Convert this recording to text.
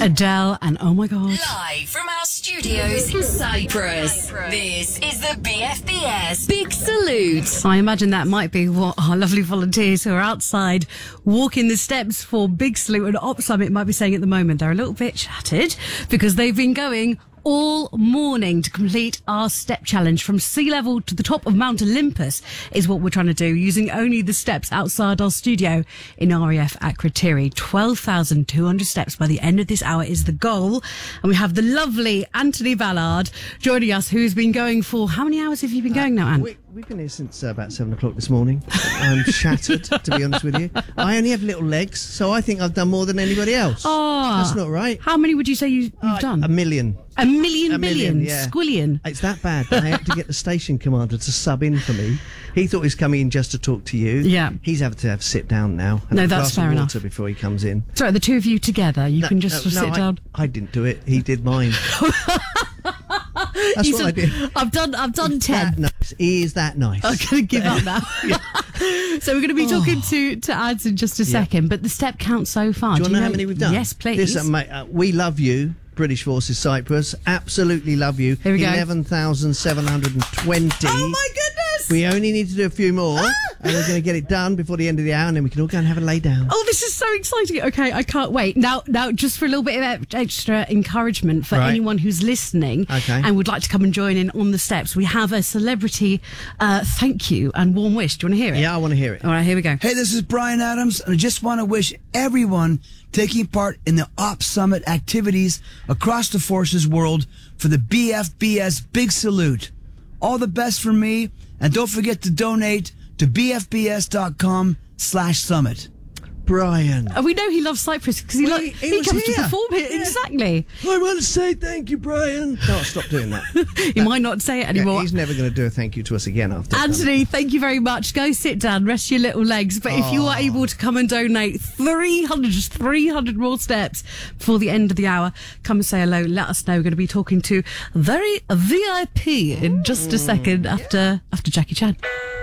Adele and oh my God. Live from our studios in Cyprus, this is the BFBS Big Salute. I imagine that might be what our lovely volunteers who are outside walking the steps for Big Salute and Op Summit might be saying at the moment. They're a little bit shattered because they've been going all morning to complete our step challenge from sea level to the top of Mount Olympus is what we're trying to do using only the steps outside our studio in RAF at Kritiri. 12,200 steps by the end of this hour is the goal. And we have the lovely Anthony Ballard joining us, who's been going for, how many hours have you been going now, Ant? We've been here since about 7 o'clock this morning. I'm shattered, to be honest with you. I only have little legs, so I think I've done more than anybody else. Oh, that's not right. How many would you say you've done? A million. A million, yeah. Squillion. It's that bad. I had to get the station commander to sub in for me. He thought he was coming in just to talk to you. Yeah. He's having to sit down now. And No, have a that's glass fair of enough. water before he comes in. Sorry, the two of you together, you can just sit down. I didn't do it. He did mine. That's what I did. I've done 10. That nice. He is that nice. I'm going to give up now. So we're going to be talking to ads in just a second, but the step count so far. Do you want to know how many we've done? Yes, please. Listen, mate, we love you, British Forces Cyprus. Absolutely love you. Here we go. 11,720. Oh my goodness! We only need to do a few more, and we're going to get it done before the end of the hour, and then we can all go and have a lay down. Oh, this is so exciting. Okay, I can't wait. Now, just for a little bit of extra encouragement for anyone who's listening and would like to come and join in on the steps, we have a celebrity thank you and warm wish. Do you want to hear it? Yeah, I want to hear it. All right, here we go. Hey, this is Brian Adams, and I just want to wish everyone taking part in the Op Summit activities across the forces world for the BFBS Big Salute. All the best from me, and don't forget to donate to bfbs.com/summit. Brian. We know he loves Cyprus because he comes to perform here. Yeah. Exactly. I want to say thank you, Brian. No, stop doing that. He might not say it anymore. Yeah, he's never going to do a thank you to us again after. Anthony, thank you very much. Go sit down, rest your little legs. But if you are able to come and donate 300 more steps before the end of the hour, come and say hello. Let us know. We're going to be talking to a VIP in just a second after Jackie Chan.